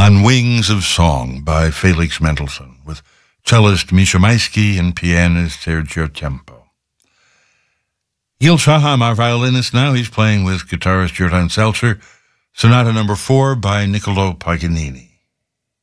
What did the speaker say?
On Wings of Song by Felix Mendelssohn, with cellist Misha Maisky and pianist Sergio Tempo. Gil Shaham, our violinist now, he's playing with guitarist Jordan Seltzer, Sonata No. 4 by Niccolò Paganini.